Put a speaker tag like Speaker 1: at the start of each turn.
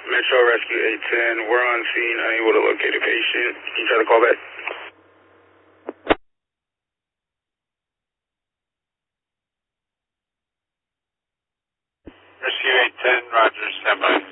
Speaker 1: Metro Rescue 810, we're on scene, unable to locate a patient. Can you try to call back?
Speaker 2: Rescue 810, roger, stand by.